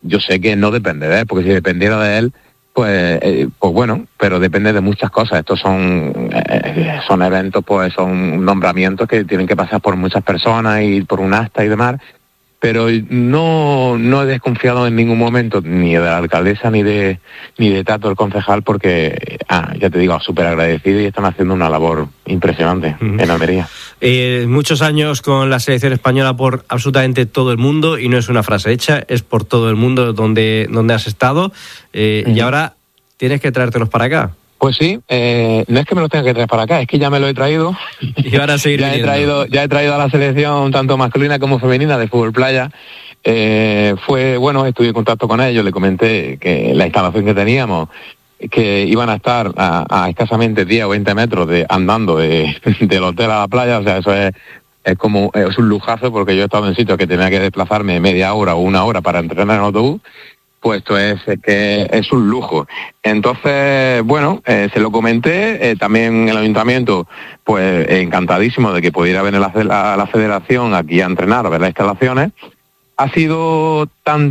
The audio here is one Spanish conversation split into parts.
yo sé que no depende de él, porque si dependiera de él, pues bueno, pero depende de muchas cosas. Estos son eventos, pues son nombramientos que tienen que pasar por muchas personas y por un acta y demás. Pero no he desconfiado en ningún momento ni de la alcaldesa ni de Tato, el concejal, porque ya te digo, súper agradecido, y están haciendo una labor impresionante en Almería. Muchos años con la selección española por absolutamente todo el mundo, y no es una frase hecha, es por todo el mundo donde has estado, y ahora tienes que traértelos para acá. Pues sí, no es que me lo tenga que traer para acá, es que ya me lo he traído. Y ahora a seguir ya he traído a la selección tanto masculina como femenina de fútbol playa. Estuve en contacto con ellos, le comenté que la instalación que teníamos, que iban a estar a escasamente 10 o 20 metros andando del hotel a la playa. O sea, eso es un lujazo, porque yo he estado en sitios que tenía que desplazarme media hora o una hora para entrenar en autobús. Pues esto es un lujo. Entonces, se lo comenté, también el ayuntamiento, pues encantadísimo de que pudiera venir a la federación aquí a entrenar, a ver las instalaciones. Ha sido tan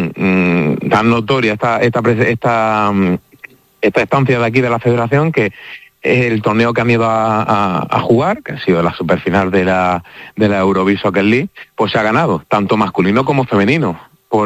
notoria esta estancia de aquí de la federación, que el torneo que han ido a jugar, que ha sido la superfinal de la Eurobeach Soccer League, pues se ha ganado, tanto masculino como femenino.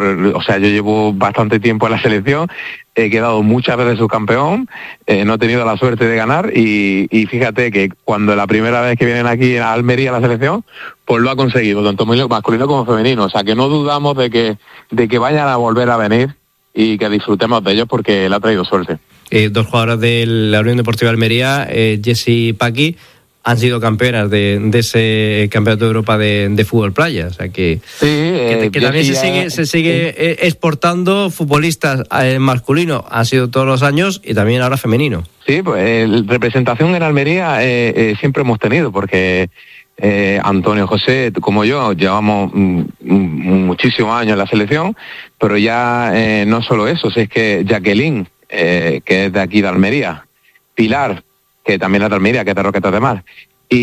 Yo llevo bastante tiempo en la selección, he quedado muchas veces subcampeón, no he tenido la suerte de ganar, y fíjate que cuando la primera vez que vienen aquí a Almería a la selección, pues lo ha conseguido, tanto masculino como femenino. O sea, que no dudamos de que vayan a volver a venir y que disfrutemos de ellos, porque le ha traído suerte. Dos jugadoras de la Unión Deportiva Almería, Jessie y Paqui, han sido campeonas de ese Campeonato de Europa de fútbol playa. O sea que también se sigue exportando futbolistas masculino, ha sido todos los años, y también ahora femenino. Sí, pues representación en Almería siempre hemos tenido, porque Antonio, José, como yo, llevamos muchísimos años en la selección, pero ya no solo eso, es que Jacqueline, que es de aquí de Almería, Pilar, que también es de Almería, que es de Roquetas de Mar,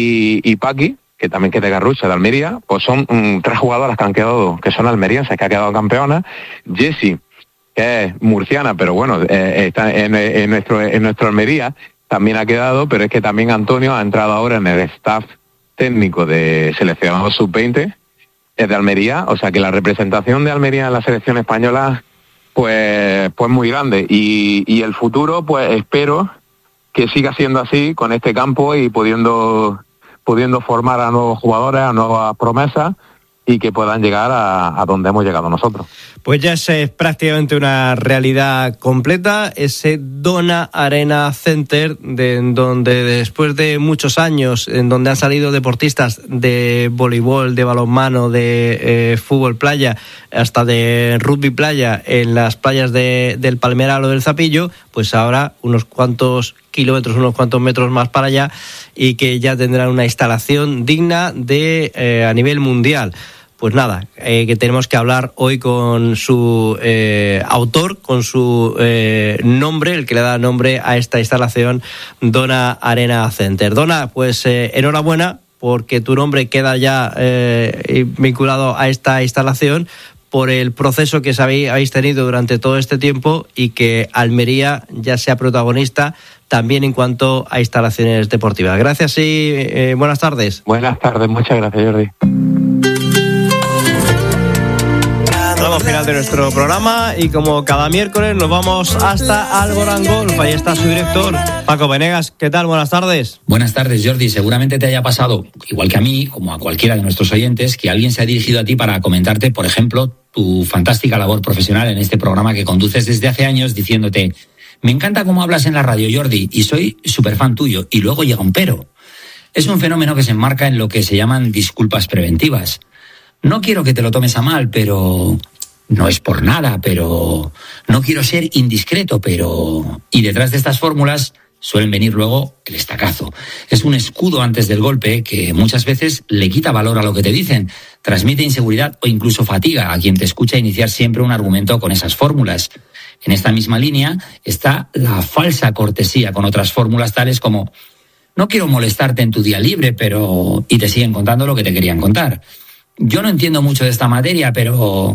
y Paqui, que también es de Garrucha, de Almería, pues son 3 jugadoras que han quedado, que son almerienses, que ha quedado campeona. Jessie, que es murciana, pero bueno, está en nuestro Almería, también ha quedado, pero es que también Antonio ha entrado ahora en el staff técnico de seleccionado sub-20, es de Almería. O sea que la representación de Almería en la selección española, pues muy grande, y el futuro, pues espero que siga siendo así, con este campo, y pudiendo formar a nuevos jugadores, a nuevas promesas, y que puedan llegar a donde hemos llegado nosotros. Pues ya es prácticamente una realidad completa, ese Dona Arena Center, donde después de muchos años, en donde han salido deportistas de voleibol, de balonmano, de fútbol playa, hasta de rugby playa, en las playas del Palmeral o del Zapillo, pues ahora unos cuantos kilómetros, unos cuantos metros más para allá, y que ya tendrán una instalación digna a nivel mundial. Pues nada, que tenemos que hablar hoy con su autor, con su nombre, el que le da nombre a esta instalación, Dona Arena Center. Dona, pues enhorabuena, porque tu nombre queda ya vinculado a esta instalación, por el proceso que habéis tenido durante todo este tiempo, y que Almería ya sea protagonista también en cuanto a instalaciones deportivas. Gracias y buenas tardes. Buenas tardes, muchas gracias, Jordi. Al final de nuestro programa, y como cada miércoles nos vamos hasta Alborán Golf. Ahí está su director, Paco Venegas. ¿Qué tal? Buenas tardes. Buenas tardes, Jordi. Seguramente te haya pasado, igual que a mí, como a cualquiera de nuestros oyentes, que alguien se ha dirigido a ti para comentarte, por ejemplo, tu fantástica labor profesional en este programa que conduces desde hace años, diciéndote: me encanta cómo hablas en la radio, Jordi, y soy súper fan tuyo. Y luego llega un pero. Es un fenómeno que se enmarca en lo que se llaman disculpas preventivas. No quiero que te lo tomes a mal, pero... no es por nada, pero... no quiero ser indiscreto, pero... y detrás de estas fórmulas suelen venir luego el estacazo. Es un escudo antes del golpe que muchas veces le quita valor a lo que te dicen, transmite inseguridad o incluso fatiga a quien te escucha iniciar siempre un argumento con esas fórmulas. En esta misma línea está la falsa cortesía con otras fórmulas tales como: no quiero molestarte en tu día libre, pero... y te siguen contando lo que te querían contar. Yo no entiendo mucho de esta materia, pero...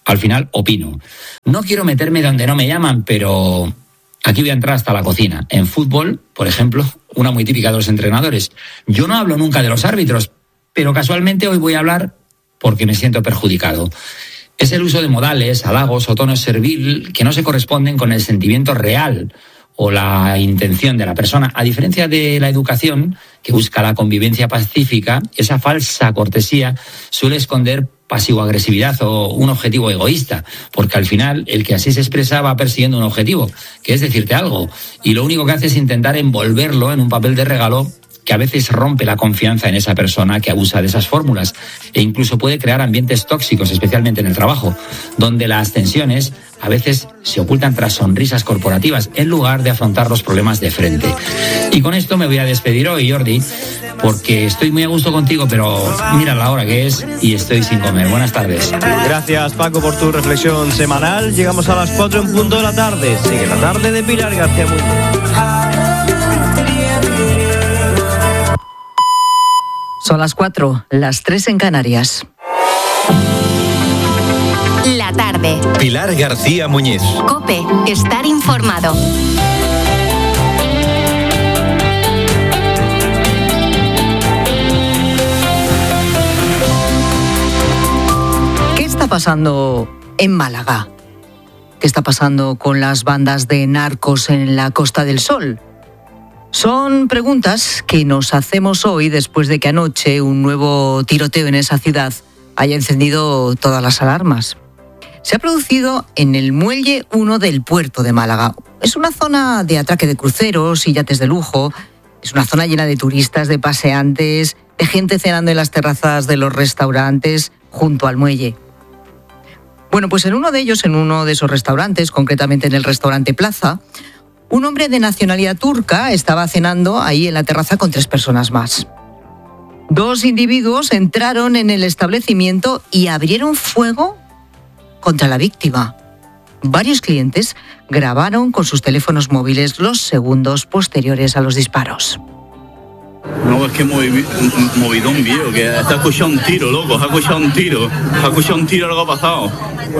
al final opino. No quiero meterme donde no me llaman, pero aquí voy a entrar hasta la cocina. En fútbol, por ejemplo, una muy típica de los entrenadores. Yo no hablo nunca de los árbitros, pero casualmente hoy voy a hablar porque me siento perjudicado. Es el uso de modales, halagos o tonos servil que no se corresponden con el sentimiento real o la intención de la persona. A diferencia de la educación, que busca la convivencia pacífica, esa falsa cortesía suele esconder pasivo-agresividad o un objetivo egoísta, porque al final el que así se expresa va persiguiendo un objetivo, que es decirte algo, y lo único que hace es intentar envolverlo en un papel de regalo que a veces rompe la confianza en esa persona que abusa de esas fórmulas e incluso puede crear ambientes tóxicos, especialmente en el trabajo, donde las tensiones a veces se ocultan tras sonrisas corporativas en lugar de afrontar los problemas de frente. Y con esto me voy a despedir hoy, Jordi, porque estoy muy a gusto contigo, pero mira la hora que es y estoy sin comer. Buenas tardes. Gracias, Paco, por tu reflexión semanal. Llegamos a las 4 en punto de la tarde. Sigue la tarde de Pilar García Muñoz. Son las 4, las 3 en Canarias. La tarde. Pilar García Muñiz. COPE. Estar informado. ¿Qué está pasando en Málaga? ¿Qué está pasando con las bandas de narcos en la Costa del Sol? Son preguntas que nos hacemos hoy después de que anoche un nuevo tiroteo en esa ciudad haya encendido todas las alarmas. Se ha producido en el Muelle 1 del puerto de Málaga. Es una zona de atraque de cruceros y yates de lujo. Es una zona llena de turistas, de paseantes, de gente cenando en las terrazas de los restaurantes junto al muelle. Bueno, pues en uno de ellos, en uno de esos restaurantes, concretamente en el restaurante Plaza, un hombre de nacionalidad turca estaba cenando ahí en la terraza con 3 personas más. 2 individuos entraron en el establecimiento y abrieron fuego contra la víctima. Varios clientes grabaron con sus teléfonos móviles los segundos posteriores a los disparos. No, es que movidón, viejo, que está escuchando un tiro, loco, ha escuchado un tiro lo que ha pasado.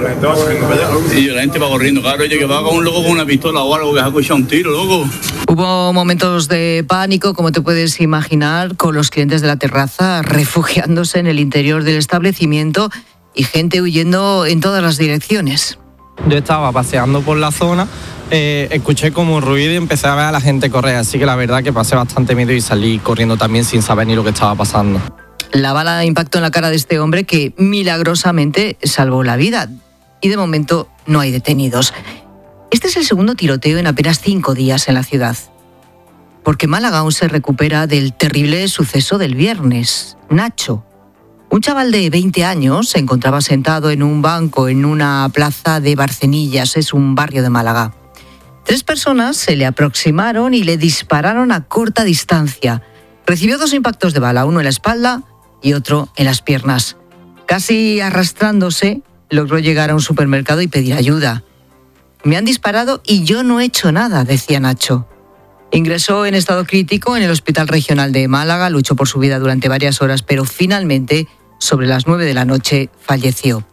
Y la gente va corriendo, claro, ella que va con un loco con una pistola o algo, que ha escuchado un tiro, loco. Hubo momentos de pánico, como te puedes imaginar, con los clientes de la terraza refugiándose en el interior del establecimiento y gente huyendo en todas las direcciones. Yo estaba paseando por la zona, escuché como un ruido y empecé a ver a la gente correr, así que la verdad que pasé bastante miedo y salí corriendo también sin saber ni lo que estaba pasando. La bala impactó en la cara de este hombre que milagrosamente salvó la vida y de momento no hay detenidos. Este es el segundo tiroteo en apenas 5 días en la ciudad, porque Málaga aún se recupera del terrible suceso del viernes. Nacho, un chaval de 20 años, se encontraba sentado en un banco en una plaza de Barcenillas, es un barrio de Málaga. 3 personas se le aproximaron y le dispararon a corta distancia. Recibió 2 impactos de bala, uno en la espalda y otro en las piernas. Casi arrastrándose, logró llegar a un supermercado y pedir ayuda. Me han disparado y yo no he hecho nada, decía Nacho. Ingresó en estado crítico en el Hospital Regional de Málaga, luchó por su vida durante varias horas, pero finalmente, sobre las 9 de la noche, falleció.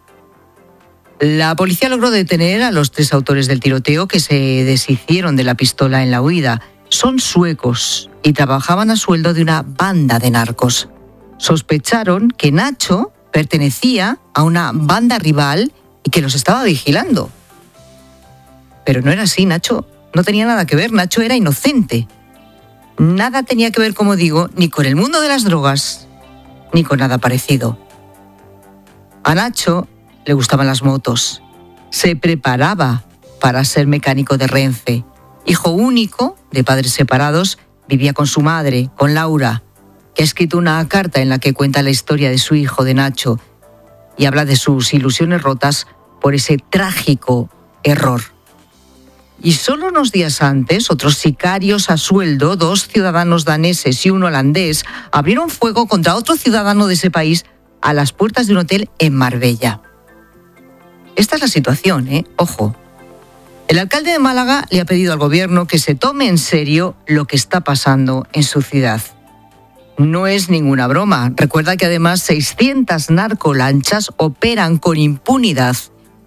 La policía logró detener a los 3 autores del tiroteo que se deshicieron de la pistola en la huida. Son suecos y trabajaban a sueldo de una banda de narcos. Sospecharon que Nacho pertenecía a una banda rival y que los estaba vigilando. Pero no era así, Nacho no tenía nada que ver, Nacho era inocente. Nada tenía que ver, como digo, ni con el mundo de las drogas, ni con nada parecido. A Nacho le gustaban las motos. Se preparaba para ser mecánico de Renfe. Hijo único de padres separados, vivía con su madre, con Laura, que ha escrito una carta en la que cuenta la historia de su hijo, de Nacho, y habla de sus ilusiones rotas por ese trágico error. Y solo unos días antes, otros sicarios a sueldo, 2 ciudadanos daneses y 1 holandés, abrieron fuego contra otro ciudadano de ese país a las puertas de un hotel en Marbella. Esta es la situación, Ojo. El alcalde de Málaga le ha pedido al gobierno que se tome en serio lo que está pasando en su ciudad. No es ninguna broma. Recuerda que además 600 narcolanchas operan con impunidad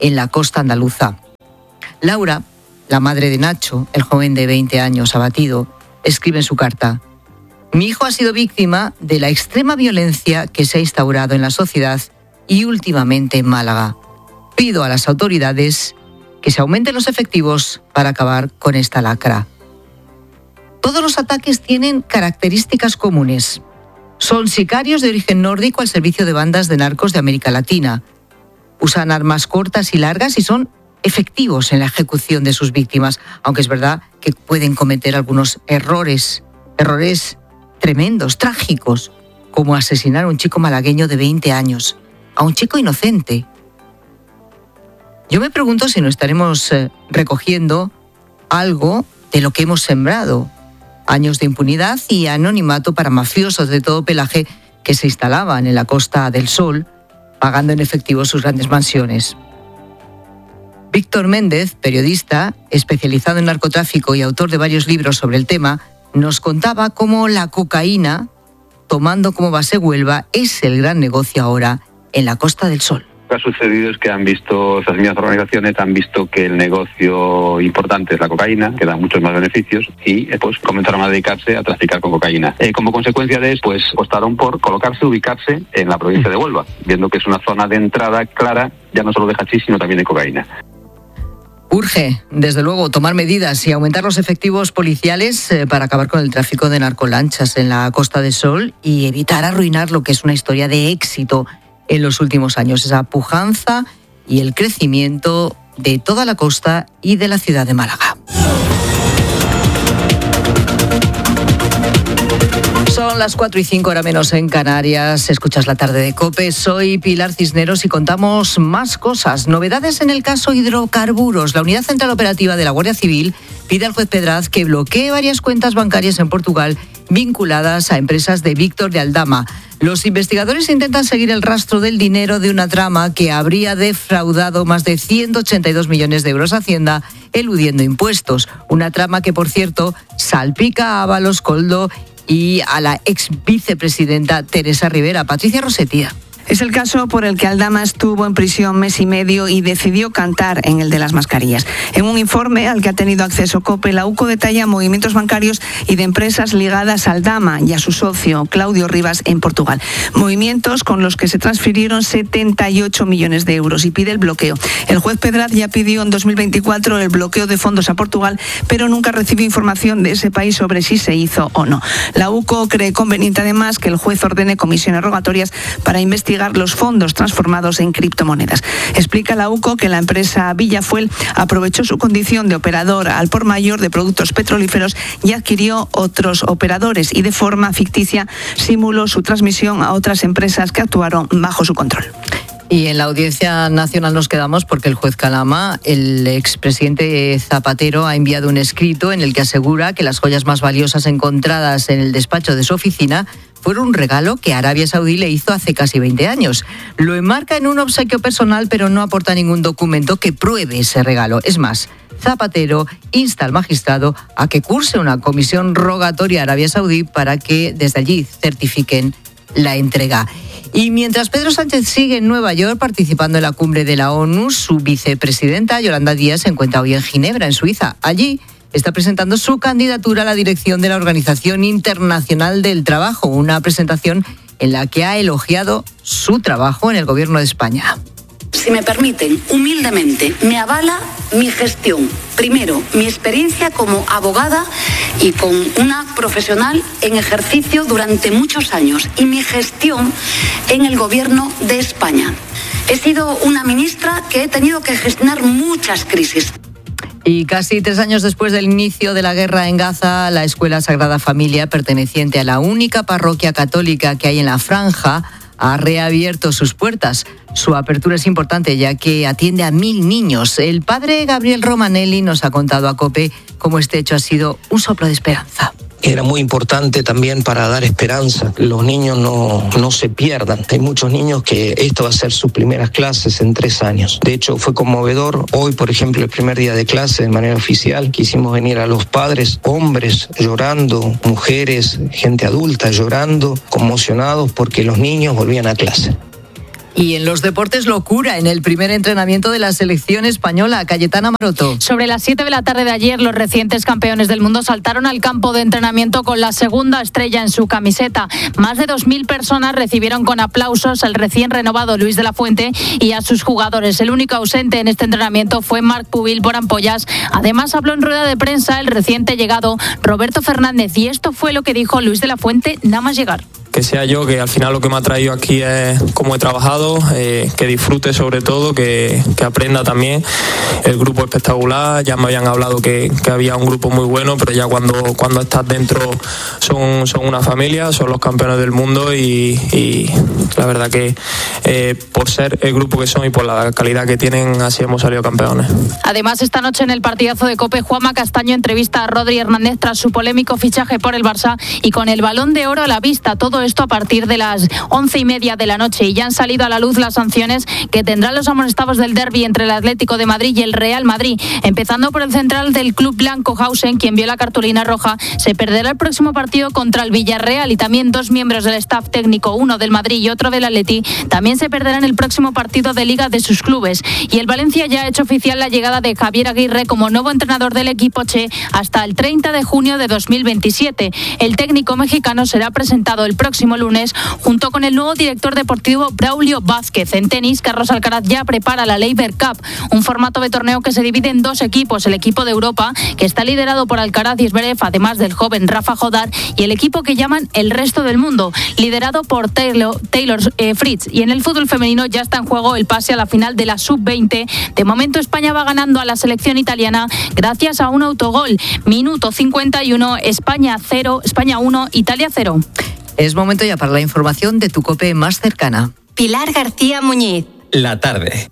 en la costa andaluza. Laura, la madre de Nacho, el joven de 20 años abatido, escribe en su carta: mi hijo ha sido víctima de la extrema violencia que se ha instaurado en la sociedad y últimamente en Málaga. Pido a las autoridades que se aumenten los efectivos para acabar con esta lacra. Todos los ataques tienen características comunes. Son sicarios de origen nórdico al servicio de bandas de narcos de América Latina. Usan armas cortas y largas y son efectivos en la ejecución de sus víctimas, aunque es verdad que pueden cometer algunos errores tremendos, trágicos, como asesinar a un chico malagueño de 20 años, a un chico inocente. Yo me pregunto si no estaremos recogiendo algo de lo que hemos sembrado. Años de impunidad y anonimato para mafiosos de todo pelaje que se instalaban en la Costa del Sol, pagando en efectivo sus grandes mansiones. Víctor Méndez, periodista, especializado en narcotráfico y autor de varios libros sobre el tema, nos contaba cómo la cocaína, tomando como base Huelva, es el gran negocio ahora en la Costa del Sol. Lo que ha sucedido es que estas mismas organizaciones han visto que el negocio importante es la cocaína, que da muchos más beneficios, y pues comenzaron a dedicarse a traficar con cocaína. Como consecuencia de eso, pues optaron por ubicarse en la provincia de Huelva, viendo que es una zona de entrada clara, ya no solo de hachís, sino también de cocaína. Urge, desde luego, tomar medidas y aumentar los efectivos policiales para acabar con el tráfico de narcolanchas en la Costa del Sol y evitar arruinar lo que es una historia de éxito en los últimos años, esa pujanza y el crecimiento de toda la costa y de la ciudad de Málaga. Son las 4:05, hora menos en Canarias. Escuchas La Tarde de COPE. Soy Pilar Cisneros y contamos más cosas. Novedades en el caso hidrocarburos. La Unidad Central Operativa de la Guardia Civil pide al juez Pedraz que bloquee varias cuentas bancarias en Portugal vinculadas a empresas de Víctor de Aldama. Los investigadores intentan seguir el rastro del dinero de una trama que habría defraudado más de 182 millones de euros a Hacienda, eludiendo impuestos. Una trama que, por cierto, salpica a Ábalos, Koldo y a la ex vicepresidenta Teresa Rivera. Patricia Rosetía. Es el caso por el que Aldama estuvo en prisión mes y medio y decidió cantar en el de las mascarillas. En un informe al que ha tenido acceso COPE, la UCO detalla movimientos bancarios y de empresas ligadas a Aldama y a su socio Claudio Rivas en Portugal. Movimientos con los que se transfirieron 78 millones de euros y pide el bloqueo. El juez Pedraz ya pidió en 2024 el bloqueo de fondos a Portugal, pero nunca recibió información de ese país sobre si se hizo o no. La UCO cree conveniente además que el juez ordene comisiones rogatorias para investigar los fondos transformados en criptomonedas. Explica la UCO que la empresa Villafuel aprovechó su condición de operador al por mayor de productos petrolíferos y adquirió otros operadores y de forma ficticia simuló su transmisión a otras empresas que actuaron bajo su control. Y en la Audiencia Nacional nos quedamos porque el juez Calama, el expresidente Zapatero, ha enviado un escrito en el que asegura que las joyas más valiosas encontradas en el despacho de su oficina fueron un regalo que Arabia Saudí le hizo hace casi 20 años. Lo enmarca en un obsequio personal, pero no aporta ningún documento que pruebe ese regalo. Es más, Zapatero insta al magistrado a que curse una comisión rogatoria a Arabia Saudí para que desde allí certifiquen la entrega. Y mientras Pedro Sánchez sigue en Nueva York participando en la cumbre de la ONU, su vicepresidenta Yolanda Díaz se encuentra hoy en Ginebra, en Suiza. Allí está presentando su candidatura a la dirección de la Organización Internacional del Trabajo, una presentación en la que ha elogiado su trabajo en el gobierno de España. Si me permiten, humildemente, me avala mi gestión. Primero, mi experiencia como abogada y con una profesional en ejercicio durante muchos años y mi gestión en el gobierno de España. He sido una ministra que he tenido que gestionar muchas crisis. Y casi 3 años después del inicio de la guerra en Gaza, la Escuela Sagrada Familia, perteneciente a la única parroquia católica que hay en la franja, ha reabierto sus puertas. Su apertura es importante ya que atiende a 1.000 niños. El padre Gabriel Romanelli nos ha contado a COPE cómo este hecho ha sido un soplo de esperanza. Era muy importante también para dar esperanza. Los niños no se pierdan. Hay muchos niños que esto va a ser sus primeras clases en 3 años. De hecho, fue conmovedor. Hoy, por ejemplo, el primer día de clase de manera oficial, quisimos venir a los padres, hombres llorando, mujeres, gente adulta llorando, conmocionados porque los niños volvían a clase. Y en los deportes, locura en el primer entrenamiento de la selección española. Cayetana Maroto. Sobre las 7 de la tarde de ayer, los recientes campeones del mundo saltaron al campo de entrenamiento con la segunda estrella en su camiseta. Más de 2.000 personas recibieron con aplausos al recién renovado Luis de la Fuente y a sus jugadores. El único ausente en este entrenamiento fue Marc Pubil por ampollas. Además, habló en rueda de prensa el reciente llegado Roberto Fernández, y esto fue lo que dijo Luis de la Fuente nada más llegar. Que sea yo, que al final lo que me ha traído aquí es cómo he trabajado, que disfrute sobre todo, que aprenda también. El grupo espectacular, ya me habían hablado que había un grupo muy bueno, pero ya cuando estás dentro son una familia, son los campeones del mundo y la verdad que por ser el grupo que son y por la calidad que tienen, así hemos salido campeones. Además, esta noche en el partidazo de COPE, Juanma Castaño entrevista a Rodri Hernández tras su polémico fichaje por el Barça y con el Balón de Oro a la vista. Todo esto a partir de las 11:30 de la noche, y ya han salido a la luz las sanciones que tendrán los amonestados del derbi entre el Atlético de Madrid y el Real Madrid. Empezando por el central del club blanco, Hausen, quien vio la cartulina roja, se perderá el próximo partido contra el Villarreal, y también 2 miembros del staff técnico, uno del Madrid y otro del Atleti, también se perderán el próximo partido de Liga de sus clubes. Y el Valencia ya ha hecho oficial la llegada de Javier Aguirre como nuevo entrenador del equipo che hasta el 30 de junio de 2027. El técnico mexicano será presentado el próximo lunes junto con el nuevo director deportivo Braulio Vázquez. En tenis, Carlos Alcaraz ya prepara la Laver Cup, un formato de torneo que se divide en 2 equipos: el equipo de Europa, que está liderado por Alcaraz y Zverev, además del joven Rafa Jodar, y el equipo que llaman el resto del mundo, liderado por Taylor Fritz. Y en el fútbol femenino ya está en juego el pase a la final de la Sub-20. De momento, España va ganando a la selección italiana gracias a un autogol. Minuto 51, España 0, España 1, Italia 0. Es momento ya para la información de tu COPE más cercana. Pilar García Muñiz. La tarde.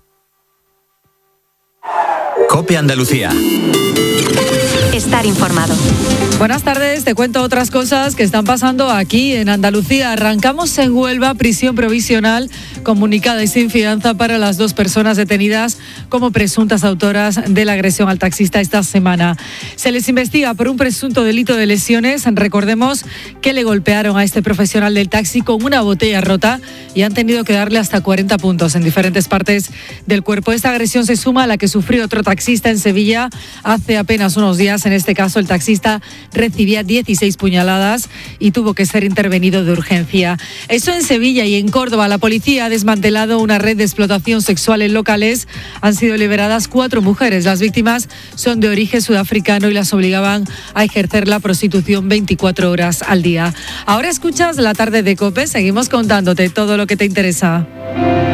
COPE Andalucía. Estar informado. Buenas tardes, te cuento otras cosas que están pasando aquí en Andalucía. Arrancamos en Huelva, prisión provisional comunicada y sin fianza para las 2 personas detenidas como presuntas autoras de la agresión al taxista esta semana. Se les investiga por un presunto delito de lesiones. Recordemos que le golpearon a este profesional del taxi con una botella rota y han tenido que darle hasta 40 puntos en diferentes partes del cuerpo. Esta agresión se suma a la que sufrió otro taxista en Sevilla hace apenas unos días. En este caso, el taxista recibía 16 puñaladas y tuvo que ser intervenido de urgencia. Eso en Sevilla. Y en Córdoba, la policía ha desmantelado una red de explotación sexual en locales. Han sido liberadas 4 mujeres. Las víctimas son de origen sudafricano y las obligaban a ejercer la prostitución 24 horas al día. Ahora escuchas La Tarde de COPE. Seguimos contándote todo lo que te interesa.